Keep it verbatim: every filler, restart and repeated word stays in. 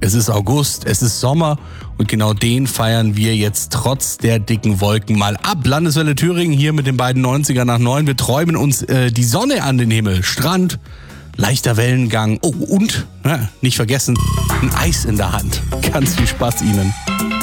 Es ist August, es ist Sommer und genau den feiern wir jetzt trotz der dicken Wolken mal ab. Landeswelle Thüringen hier mit den beiden neunziger nach neun. Wir träumen uns äh, die Sonne an den Himmel, Strand, leichter Wellengang. Oh, und, ja, nicht vergessen, ein Eis in der Hand. Ganz viel Spaß Ihnen.